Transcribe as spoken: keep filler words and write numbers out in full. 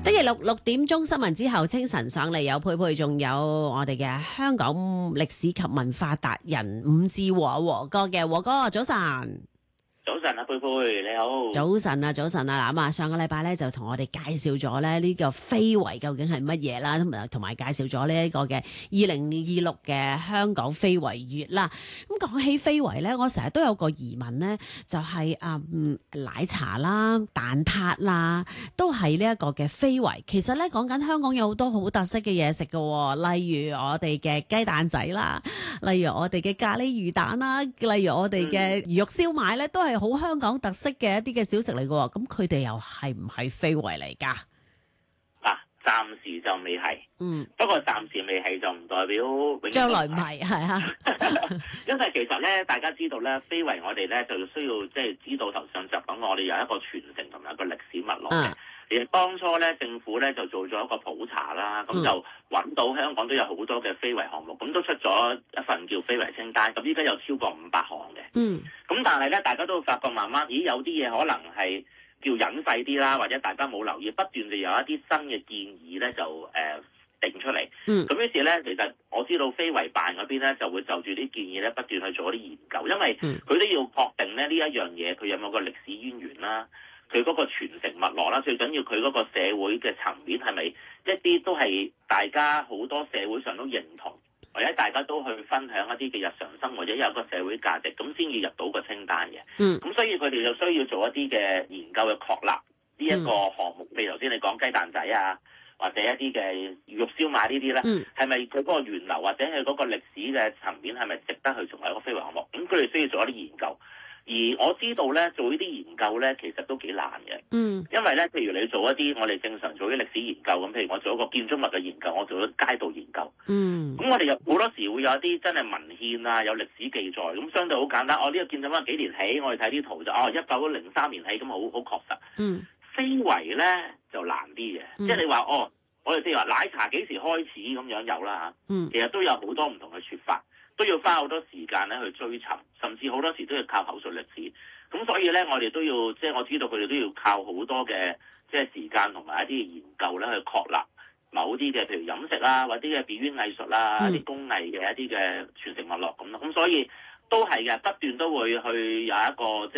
星期六六點鐘新聞之後，清晨上嚟有佩佩，仲有我哋嘅香港歷史及文化達人伍志和和哥嘅和哥，早晨。 早晨啊，佩佩你好。 早晨啊，早晨啊，嗱咁啊，上個禮拜咧就同我哋介紹咗咧呢個非遺究竟係乜嘢啦，同埋同埋介紹咗呢一個嘅二零二六嘅香港非遺月啦。咁講起非遺咧，我成日都有個疑問咧，就係、是、啊、嗯，奶茶啦、蛋撻啦，都係呢一個嘅非遺。其實咧講緊香港有好多好特色嘅嘢食嘅，例如我哋嘅雞蛋仔啦，例如我哋嘅咖喱魚蛋啦，例如我哋嘅魚肉燒賣咧，都係好香港特色嘅一啲嘅小食嚟嘅，咁佢哋又係唔係非遺嚟噶？ 嗱，暫時就未係，嗯，不過暫時未係就唔代表永遠將來唔係，係啊。 因為其實咧，大家知道咧，非遺我哋咧就需要即係知道頭上集講，我哋有一個傳承同埋一個歷史脈絡嘅。其實當初咧，政府咧就做咗一個普查啦，咁就揾到香港都有好多嘅非遺項目，咁都出咗一份叫非遺清單，咁依家有超過五百項嘅。嗯，咁但係咧，大家都會發覺慢慢，咦，有啲嘢可能係叫隱世啲啦，或者大家冇留意，不斷地有一啲新嘅建議咧，就誒、呃、定出嚟。嗯，咁於是咧，其實我知道非遺辦嗰邊咧就會就住啲建議咧不斷去做啲研究，因為佢都要確定咧呢一樣嘢佢有冇個歷史淵源啦。佢嗰個傳承脈絡啦，最緊要佢嗰個社會嘅層面係咪一啲都係大家好多社會上都認同，或者大家都去分享一啲嘅日常生活，或者有一個社會價值，咁先至入到個清單嘅。嗯，咁所以佢哋就需要做一啲嘅研究嘅確立呢一個項目。譬如頭先你講雞蛋仔啊，或者一啲嘅魚肉燒賣呢啲咧，係咪佢嗰個源流或者係嗰個歷史嘅層面係咪值得去成為一個非遺項目？咁佢哋需要做一啲研究。而我知道咧，做呢啲研究咧，其實都幾難嘅。嗯，因為咧，譬如你做一啲我哋正常做啲歷史研究咁，譬如我做一個建築物嘅研究，我做咗街道研究。嗯，咁我哋有好多時會有一啲真係文獻啊，有歷史記載，咁相對好簡單。哦，呢個建築物幾年起，我哋睇啲圖就哦一九零三年起，咁好好確實。嗯，非遺咧就難啲嘅，嗯、即係你話哦，我哋譬如話奶茶幾時開始咁樣有啦嚇。嗯，其實都有好多唔同嘅説法。都要花好多時間咧去追尋，甚至好多時都要靠口述歷史。咁所以咧，我哋都要即係我知道佢哋都要靠好多嘅即係時間同埋一啲研究咧去確立某啲嘅，譬如飲食啦，或者嘅表演藝術啦，嗯、一啲工藝嘅一啲嘅傳承脈絡咁咯。咁所以都係嘅，不斷都會去有一個即